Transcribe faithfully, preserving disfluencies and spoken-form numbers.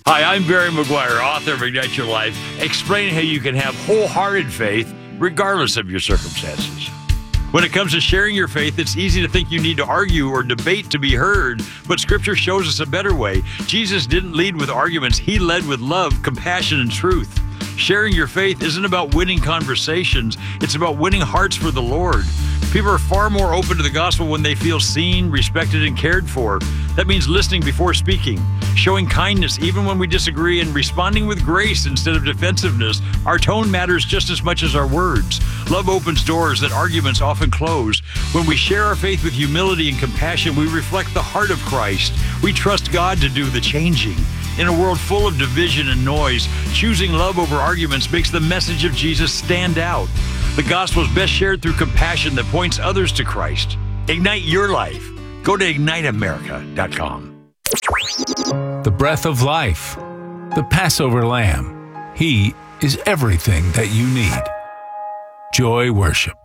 Hi, I'm Barry McGuire, author of Ignite Your Life, explaining how you can have wholehearted faith regardless of your circumstances. When it comes to sharing your faith, it's easy to think you need to argue or debate to be heard, but Scripture shows us a better way. Jesus didn't lead with arguments. He led with love, compassion, and truth. Sharing your faith isn't about winning conversations. It's about winning hearts for the Lord. People are far more open to the gospel when they feel seen, respected, and cared for. That means listening before speaking, showing kindness even when we disagree, and responding with grace instead of defensiveness. Our tone matters just as much as our words. Love opens doors that arguments often close. When we share our faith with humility and compassion, we reflect the heart of Christ. We trust God to do the changing. In a world full of division and noise, choosing love over arguments makes the message of Jesus stand out. The gospel is best shared through compassion that points others to Christ. Ignite your life. Go to ignite america dot com. The breath of life, the Passover Lamb. He is everything that you need. Joy Worship.